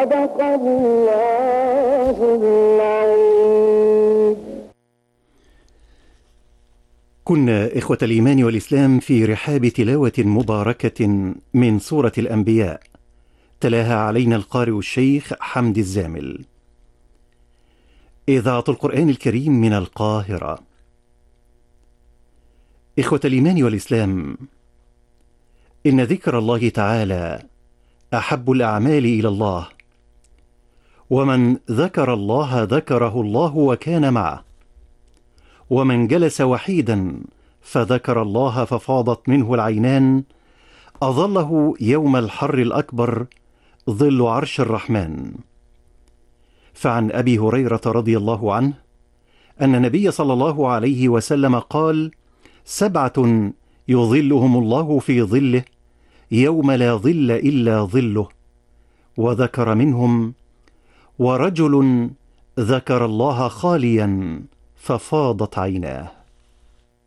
صدق الله العظيم. كنا إخوة الإيمان والإسلام في رحاب تلاوة مباركة من سورة الأنبياء، تلاها علينا القارئ الشيخ حمد الزامل. إذاعة القرآن الكريم من القاهرة. إخوة الإيمان والإسلام، إن ذكر الله تعالى أحب الأعمال إلى الله، ومن ذكر الله ذكره الله وكان معه، ومن جلس وحيدا فذكر الله ففاضت منه العينان أظله يوم الحر الأكبر ظل عرش الرحمن. فعن أبي هريرة رضي الله عنه أن النبي صلى الله عليه وسلم قال: 7 يظلهم الله في ظله يوم لا ظل إلا ظله، وذكر منهم: ورجل ذكر الله خاليا ففاضت عيناه.